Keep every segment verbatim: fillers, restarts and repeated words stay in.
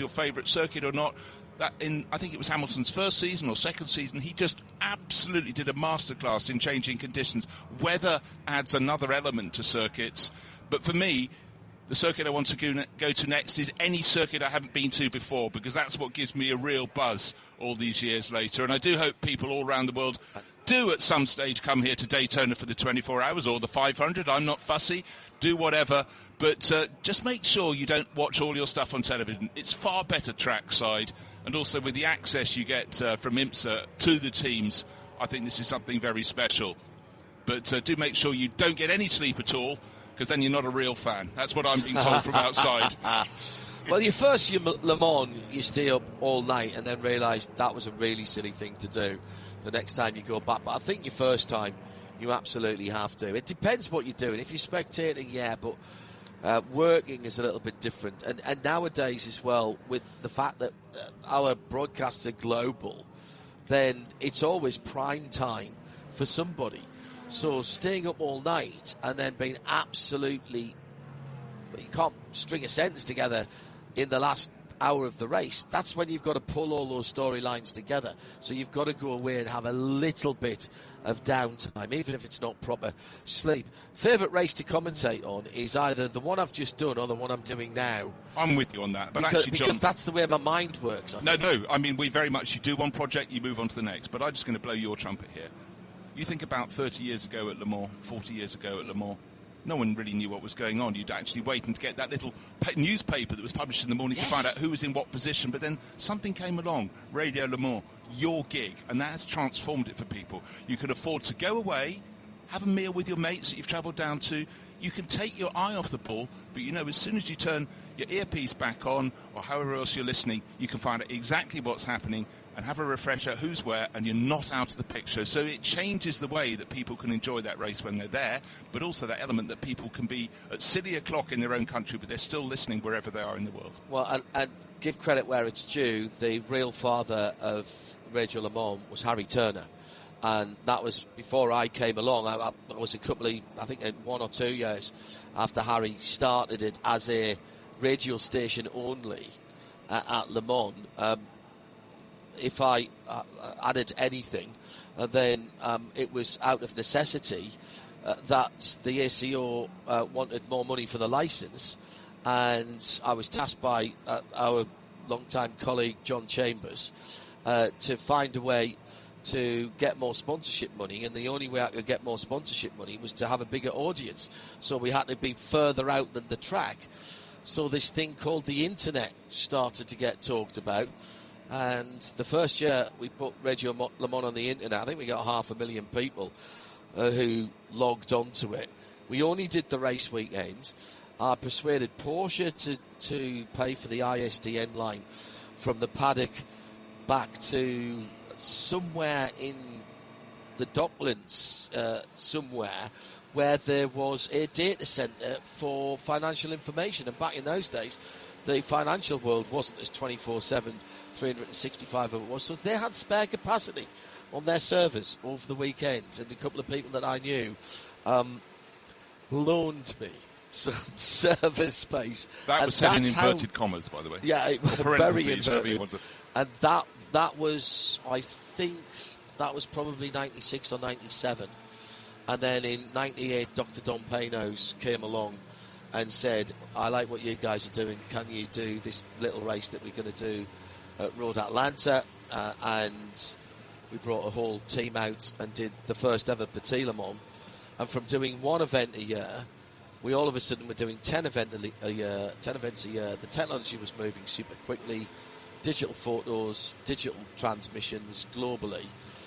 your favourite circuit or not. That in, I think it was Hamilton's first season or second season, he just absolutely did a masterclass in changing conditions. Weather adds another element to circuits, but for me, the circuit I want to go, go to next is any circuit I haven't been to before, because that's what gives me a real buzz all these years later. And I do hope people all around the world do at some stage come here to Daytona for the twenty-four hours or the five hundred. I'm not fussy. Do whatever. But uh, just make sure you don't watch all your stuff on television. It's far better trackside. And also with the access you get uh, from IMSA to the teams, I think this is something very special. But uh, do make sure you don't get any sleep at all, because then you're not a real fan. That's what I'm being told from outside. Well, your first year Le Mans, you stay up all night and then realise that was a really silly thing to do the next time you go back. But I think your first time, you absolutely have to. It depends what you're doing. If you're spectating, yeah, but uh, working is a little bit different. And, and nowadays as well, with the fact that uh, our broadcasts are global, then it's always prime time for somebody. So staying up all night and then being absolutely, you can't string a sentence together in the last hour of the race. That's when you've got to pull all those storylines together. So you've got to go away and have a little bit of downtime, even if it's not proper sleep. Favourite race to commentate on is either the one I've just done or the one I'm doing now. I'm with you on that. But because, actually, John, because that's the way my mind works. I no, think. no. I mean, we very much, you do one project, you move on to the next. But I'm just going to blow your trumpet here. You think about thirty years ago at Le Mans, forty years ago at Le Mans, no one really knew what was going on. You'd actually wait and get that little pa- newspaper that was published in the morning yes. to find out who was in what position. But then something came along, Radio Le Mans, your gig, and that has transformed it for people. You can afford to go away, have a meal with your mates that you've travelled down to. You can take your eye off the ball, but you know, as soon as you turn your earpiece back on, or however else you're listening, you can find out exactly what's happening and have a refresher, who's where, and you're not out of the picture. So it changes the way that people can enjoy that race when they're there, but also that element that people can be at silly o'clock in their own country, but they're still listening wherever they are in the world. Well, and, and give credit where it's due, the real father of Radio Le Mans was Harry Turner. And that was before I came along. I, I was a couple of, I think one or two years after Harry started it as a radio station only uh, at Le Mans. Um, if I uh, added anything, uh, then um, it was out of necessity uh, that the A C O uh, wanted more money for the licence, and I was tasked by uh, our long-time colleague John Chambers uh, to find a way to get more sponsorship money, and the only way I could get more sponsorship money was to have a bigger audience. So we had to be further out than the track. So this thing called the internet started to get talked about. And the first year we put Radio Le Mans on the internet, I think we got half a million people uh, who logged onto it. We only did the race weekend. I persuaded Porsche to, to pay for the I S D N line from the paddock back to somewhere in the Docklands, uh, somewhere where there was a data centre for financial information. And back in those days, the financial world wasn't as twenty-four seven, three hundred sixty-five as it was. So they had spare capacity on their servers over the weekends. And a couple of people that I knew um, loaned me some server space. That and was said in inverted how, commas, by the way. Yeah, it, very inverted. To... And that that was, I think, that was probably ninety-six or ninety-seven. And then in ninety-eight, Doctor Don Panos came along and said, I like what you guys are doing. Can you do this little race that we're going to do at Road Atlanta? Uh, and we brought a whole team out and did the first ever Petit Le Mans. And from doing one event a year, we all of a sudden were doing ten, event a, a year, ten events a year. The technology was moving super quickly. Digital photos, digital transmissions globally.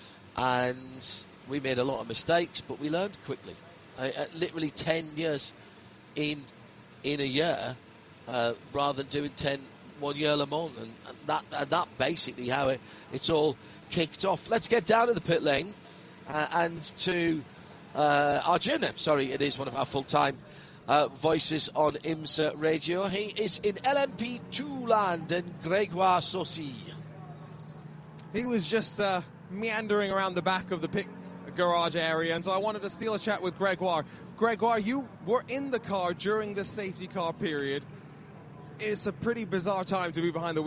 And we made a lot of mistakes, but we learned quickly. Uh, literally ten years in in a year, uh, rather than doing ten one year Le Mans, and, and that and that basically how it, it's all kicked off. Let's get down to the pit lane uh, and to uh, our journey. Sorry, it is one of our full-time uh, voices on IMSA Radio. He is in L M P two land, and Gregoire Saucy. He was just uh, meandering around the back of the pit garage area, and so I wanted to steal a chat with Gregoire. Gregoire, you were in the car during the safety car period. It's a pretty bizarre time to be behind the wheel.